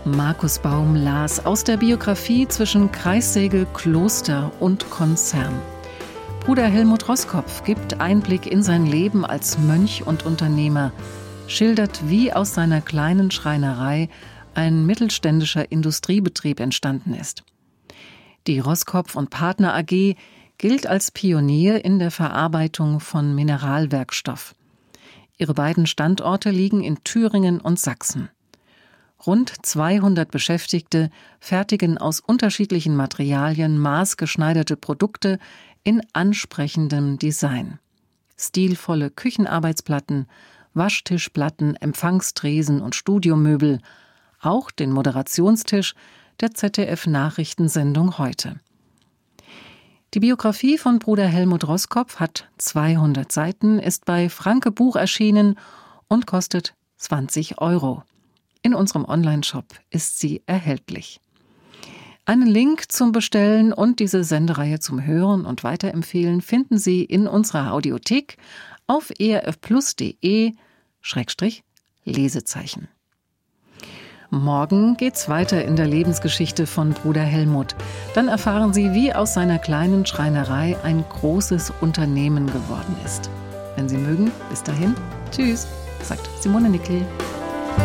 Markus Baum las aus der Biografie zwischen Kreissäge, Kloster und Konzern. Bruder Helmut Roskopf gibt Einblick in sein Leben als Mönch und Unternehmer, schildert, wie aus seiner kleinen Schreinerei ein mittelständischer Industriebetrieb entstanden ist. Die Roskopf und Partner AG gilt als Pionier in der Verarbeitung von Mineralwerkstoff. Ihre beiden Standorte liegen in Thüringen und Sachsen. Rund 200 Beschäftigte fertigen aus unterschiedlichen Materialien maßgeschneiderte Produkte in ansprechendem Design. Stilvolle Küchenarbeitsplatten, Waschtischplatten, Empfangstresen und Studiomöbel, auch den Moderationstisch der ZDF-Nachrichtensendung Heute. Die Biografie von Bruder Helmut Roskopf hat 200 Seiten, ist bei Franke Buch erschienen und kostet 20 €. In unserem Onlineshop ist sie erhältlich. Einen Link zum Bestellen und diese Sendereihe zum Hören und Weiterempfehlen finden Sie in unserer Audiothek auf erfplus.de/Lesezeichen. Morgen geht's weiter in der Lebensgeschichte von Bruder Helmut. Dann erfahren Sie, wie aus seiner kleinen Schreinerei ein großes Unternehmen geworden ist. Wenn Sie mögen, bis dahin, tschüss, sagt Simone Nickel.